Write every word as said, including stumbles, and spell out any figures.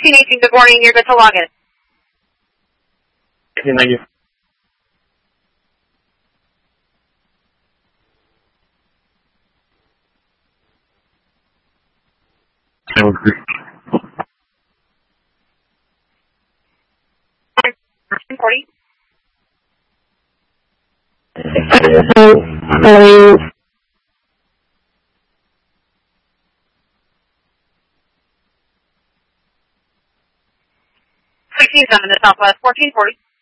sixteen eighteen, good morning. You're good to log in. Thank you. forty. sixteen seven to Southwest, fourteen forty.